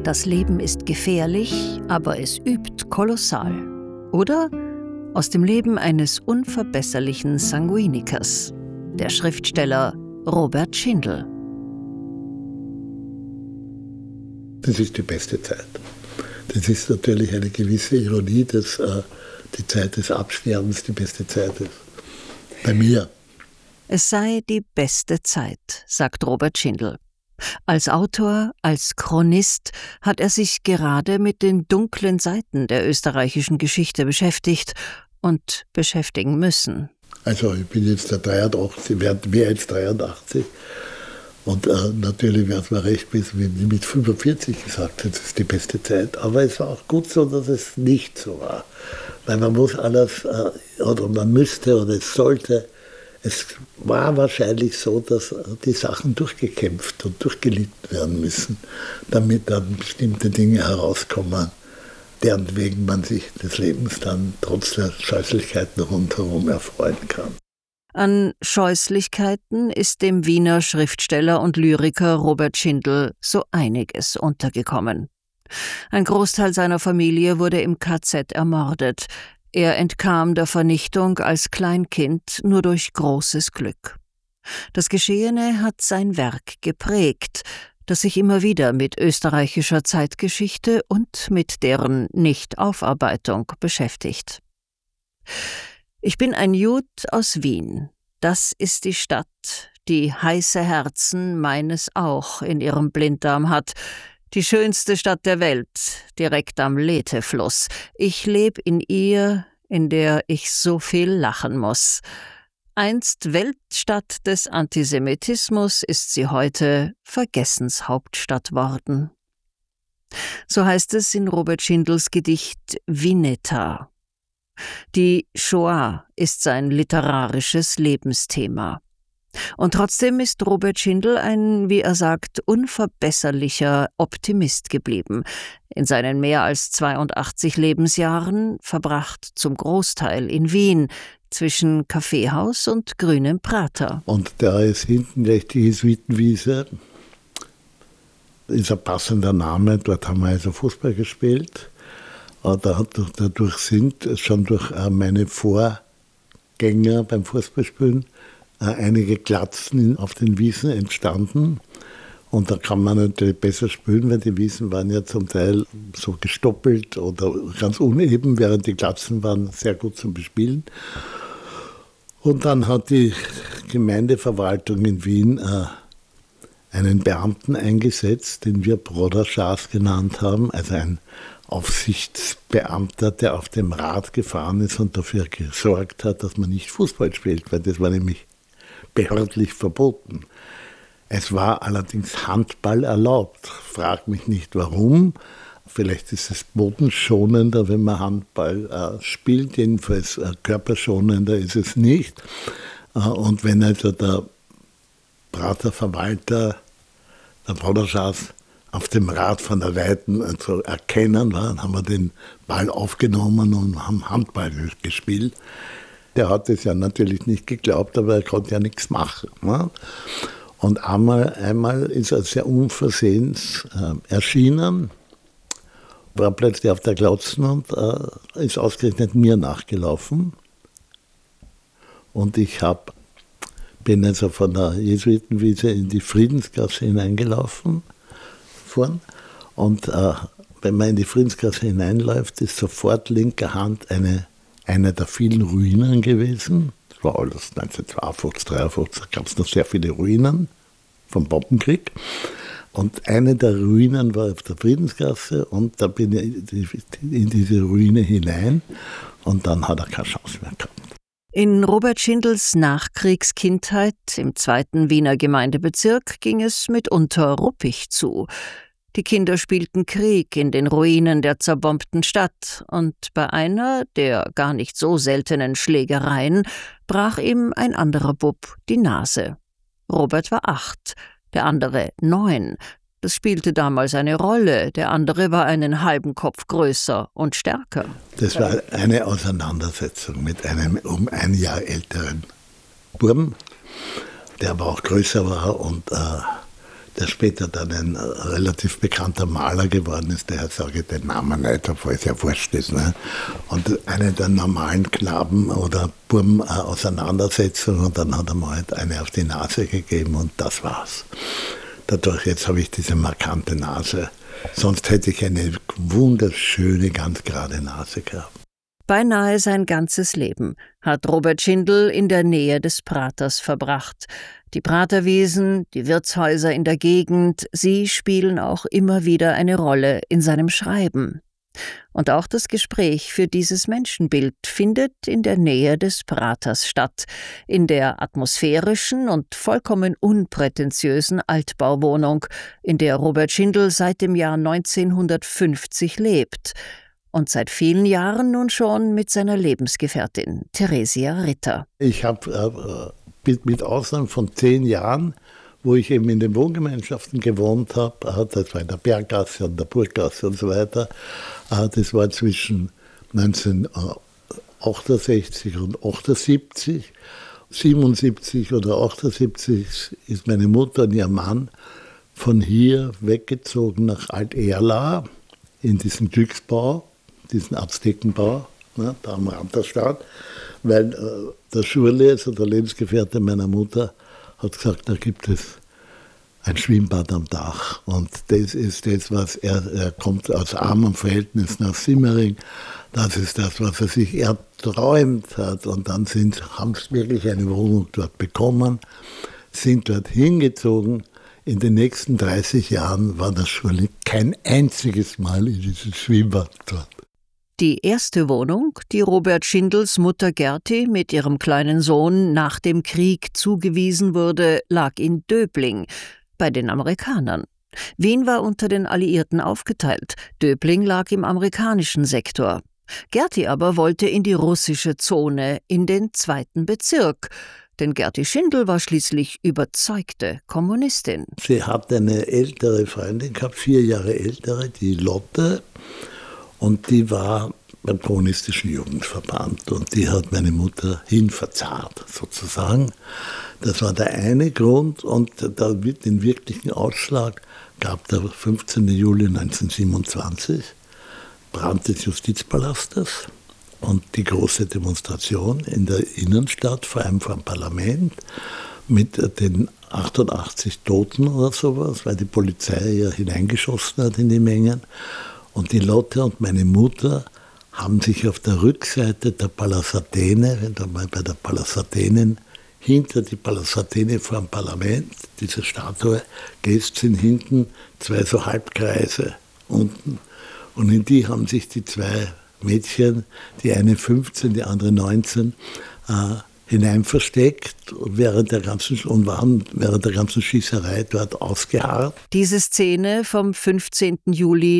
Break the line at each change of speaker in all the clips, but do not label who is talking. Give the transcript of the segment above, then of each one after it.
Das Leben ist gefährlich, aber es übt kolossal. Oder aus dem Leben eines unverbesserlichen Sanguinikers, der Schriftsteller Robert Schindel.
Das ist die beste Zeit. Das ist natürlich eine gewisse Ironie, dass die Zeit des Absterbens die beste Zeit ist. Bei mir.
Es sei die beste Zeit, sagt Robert Schindel. Als Autor, als Chronist hat er sich gerade mit den dunklen Seiten der österreichischen Geschichte beschäftigt und beschäftigen müssen.
Also ich bin jetzt 83, werde jetzt 83 und natürlich wäre es mir recht gewesen, wenn ich mit 45 gesagt hätte, das ist die beste Zeit. Aber es war auch gut so, dass es nicht so war. Weil man muss alles, oder man müsste oder es sollte. Es war wahrscheinlich so, dass die Sachen durchgekämpft und durchgelitten werden müssen, damit dann bestimmte Dinge herauskommen, deren wegen man sich des Lebens dann trotz der Scheußlichkeiten rundherum erfreuen kann.
An Scheußlichkeiten ist dem Wiener Schriftsteller und Lyriker Robert Schindel so einiges untergekommen. Ein Großteil seiner Familie wurde im KZ ermordet. Er entkam der Vernichtung als Kleinkind nur durch großes Glück. Das Geschehene hat sein Werk geprägt, das sich immer wieder mit österreichischer Zeitgeschichte und mit deren Nichtaufarbeitung beschäftigt. Ich bin ein Jud aus Wien. Das ist die Stadt, die heiße Herzen meines auch in ihrem Blinddarm hat. Die schönste Stadt der Welt, direkt am Lethe-Fluss. Ich lebe in ihr, in der ich so viel lachen muss. Einst Weltstadt des Antisemitismus ist sie heute Vergessenshauptstadt worden. So heißt es in Robert Schindels Gedicht Vineta. Die Shoah ist sein literarisches Lebensthema. Und trotzdem ist Robert Schindel ein, wie er sagt, unverbesserlicher Optimist geblieben. In seinen mehr als 82 Lebensjahren, verbracht zum Großteil in Wien, zwischen Kaffeehaus und grünem Prater.
Und da ist hinten gleich die Jesuitenwiese. Ist ein passender Name, dort haben wir also Fußball gespielt. Dadurch sind schon durch meine Vorgänger beim Fußballspielen einige Glatzen auf den Wiesen entstanden. Und da kann man natürlich besser spielen, weil die Wiesen waren ja zum Teil so gestoppelt oder ganz uneben, während die Glatzen waren sehr gut zum Bespielen. Und dann hat die Gemeindeverwaltung in Wien einen Beamten eingesetzt, den wir Broderschas genannt haben, also ein Aufsichtsbeamter, der auf dem Rad gefahren ist und dafür gesorgt hat, dass man nicht Fußball spielt, weil das war nämlich behördlich verboten. Es war allerdings Handball erlaubt. Frag mich nicht warum. Vielleicht ist es bodenschonender, wenn man Handball spielt. Jedenfalls körperschonender ist es nicht. Und wenn also der Praterverwalter, der Broderschas, auf dem Rad von der Weiten zu erkennen war, dann haben wir den Ball aufgenommen und haben Handball gespielt. Der hat es ja natürlich nicht geglaubt, aber er konnte ja nichts machen. Ne? Und einmal ist er sehr unversehens erschienen, war plötzlich auf der Glotzen und ist ausgerechnet mir nachgelaufen. Und ich bin also von der Jesuitenwiese in die Friedensgasse hineingelaufen. Und wenn man in die Friedensgasse hineinläuft, ist sofort linker Hand eine der vielen Ruinen gewesen. Das war alles 1952, 1953, da gab es noch sehr viele Ruinen vom Bombenkrieg. Und eine der Ruinen war auf der Friedensgasse und da bin ich in diese Ruine hinein und dann hat er keine Chance mehr gehabt.
In Robert Schindels Nachkriegskindheit im 2. Wiener Gemeindebezirk ging es mitunter ruppig zu. Die Kinder spielten Krieg in den Ruinen der zerbombten Stadt und bei einer der gar nicht so seltenen Schlägereien brach ihm ein anderer Bub die Nase. Robert war 8, der andere 9. Das spielte damals eine Rolle, der andere war einen halben Kopf größer und stärker.
Das war eine Auseinandersetzung mit einem um ein Jahr älteren Burm, der aber auch größer war und der später dann ein relativ bekannter Maler geworden ist, daher sage ich den Namen nicht, obwohl es ja wurscht ist. Ne? Und eine der normalen Knaben- oder Burm-Auseinandersetzungen und dann hat er mal halt eine auf die Nase gegeben und das war's. Dadurch, jetzt habe ich diese markante Nase. Sonst hätte ich eine wunderschöne, ganz gerade Nase gehabt.
Beinahe sein ganzes Leben hat Robert Schindel in der Nähe des Praters verbracht. Die Praterwiesen, die Wirtshäuser in der Gegend, sie spielen auch immer wieder eine Rolle in seinem Schreiben. Und auch das Gespräch für dieses Menschenbild findet in der Nähe des Praters statt, in der atmosphärischen und vollkommen unprätentiösen Altbauwohnung, in der Robert Schindel seit dem Jahr 1950 lebt und seit vielen Jahren nun schon mit seiner Lebensgefährtin Theresia Ritter.
Ich habe mit Ausnahme von 10 Jahren, wo ich eben in den Wohngemeinschaften gewohnt habe, das war in der Berggasse und der Burggasse und so weiter, das war zwischen 1968 und 78, 77 oder 78 ist meine Mutter und ihr Mann von hier weggezogen nach Alt-Erla in diesen Glücksbau, diesen Aztekenbau, ne, da am Rand der Stadt, weil der Schurle, also der Lebensgefährte meiner Mutter, hat gesagt, da gibt es ein Schwimmbad am Dach. Und das ist das, was er kommt aus armen Verhältnissen aus Simmering. Das ist das, was er sich erträumt hat. Und dann haben sie wirklich eine Wohnung dort bekommen, sind dort hingezogen. In den nächsten 30 Jahren war das Schurle kein einziges Mal in dieses Schwimmbad dort.
Die erste Wohnung, die Robert Schindels Mutter Gerti mit ihrem kleinen Sohn nach dem Krieg zugewiesen wurde, lag in Döbling, bei den Amerikanern. Wien war unter den Alliierten aufgeteilt, Döbling lag im amerikanischen Sektor. Gerti aber wollte in die russische Zone, in den 2. Bezirk, denn Gerti Schindel war schließlich überzeugte Kommunistin.
Sie hat eine ältere Freundin gehabt, 4 Jahre ältere, die Lotte. Und die war beim Kommunistischen Jugendverband und die hat meine Mutter hinverzahrt, sozusagen. Das war der eine Grund und den wirklichen Ausschlag gab der 15. Juli 1927, Brand des Justizpalastes und die große Demonstration in der Innenstadt, vor allem vor dem Parlament, mit den 88 Toten oder sowas, weil die Polizei ja hineingeschossen hat in die Mengen. Und die Lotte und meine Mutter haben sich auf der Rückseite der Pallas Athene, wenn du mal bei der Pallas Athenen, hinter die Pallas Athene vor dem Parlament, diese Statue, gehst, sind hinten 2 so Halbkreise unten. Und in die haben sich die 2 Mädchen, die eine 15, die andere 19, hinein versteckt und während der ganzen Schießerei dort ausgeharrt.
Diese Szene vom 15. Juli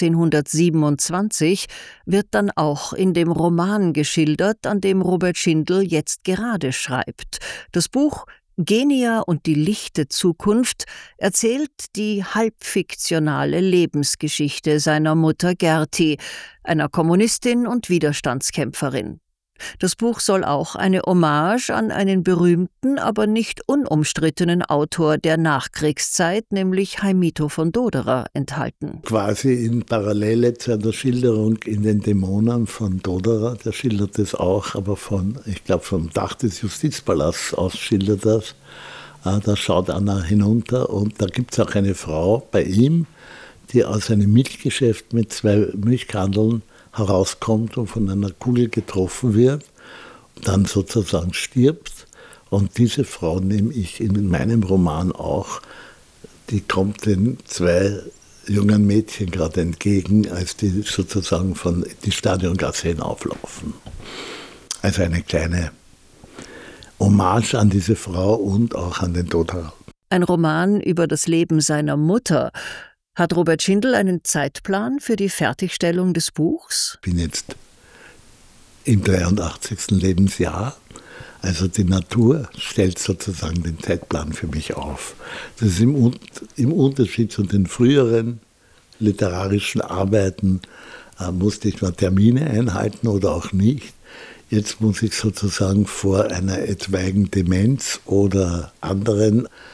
1927 wird dann auch in dem Roman geschildert, an dem Robert Schindel jetzt gerade schreibt. Das Buch Genia und die lichte Zukunft erzählt die halbfiktionale Lebensgeschichte seiner Mutter Gerti, einer Kommunistin und Widerstandskämpferin. Das Buch soll auch eine Hommage an einen berühmten, aber nicht unumstrittenen Autor der Nachkriegszeit, nämlich Heimito von Doderer, enthalten.
Quasi in Parallele zu einer Schilderung in den Dämonen von Doderer, der schildert es auch, aber vom Dach des Justizpalasts aus schildert das. Da schaut einer hinunter und da gibt es auch eine Frau bei ihm, die aus einem Milchgeschäft mit 2 Milchkandeln herauskommt und von einer Kugel getroffen wird, dann sozusagen stirbt. Und diese Frau nehme ich in meinem Roman auch, die kommt den 2 jungen Mädchen gerade entgegen, als die sozusagen von die Stadiongasse hinauflaufen. Also eine kleine Hommage an diese Frau und auch an den Doderer.
Ein Roman über das Leben seiner Mutter. Hat Robert Schindel einen Zeitplan für die Fertigstellung des Buchs?
Ich bin jetzt im 83. Lebensjahr. Also die Natur stellt sozusagen den Zeitplan für mich auf. Das ist im Unterschied zu den früheren literarischen Arbeiten, musste ich mal Termine einhalten oder auch nicht. Jetzt muss ich sozusagen vor einer etwaigen Demenz oder anderen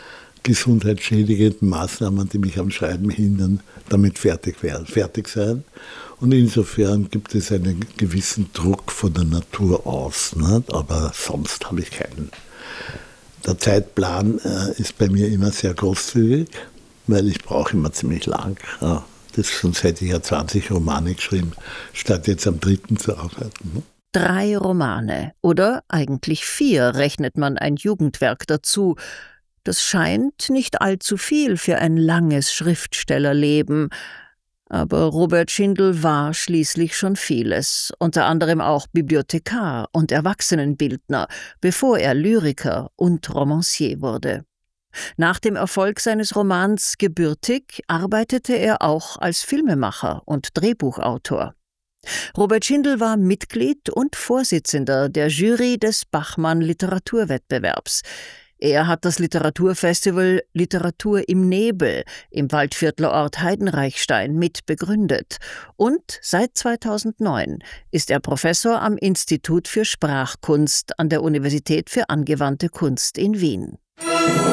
gesundheitsschädigenden Maßnahmen, die mich am Schreiben hindern, damit fertig sein. Und insofern gibt es einen gewissen Druck von der Natur aus, ne? Aber sonst habe ich keinen. Der Zeitplan ist bei mir immer sehr großzügig, weil ich brauche immer ziemlich lang. Ja, sonst hätte ich ja 20 Romane geschrieben, statt jetzt am 3. zu arbeiten. Ne?
3 Romane oder eigentlich 4, rechnet man ein Jugendwerk dazu. Das scheint nicht allzu viel für ein langes Schriftstellerleben. Aber Robert Schindel war schließlich schon vieles, unter anderem auch Bibliothekar und Erwachsenenbildner, bevor er Lyriker und Romancier wurde. Nach dem Erfolg seines Romans Gebürtig arbeitete er auch als Filmemacher und Drehbuchautor. Robert Schindel war Mitglied und Vorsitzender der Jury des Bachmann Literaturwettbewerbs. Er hat das Literaturfestival Literatur im Nebel im Waldviertler Ort Heidenreichstein mit begründet. Und seit 2009 ist er Professor am Institut für Sprachkunst an der Universität für angewandte Kunst in Wien.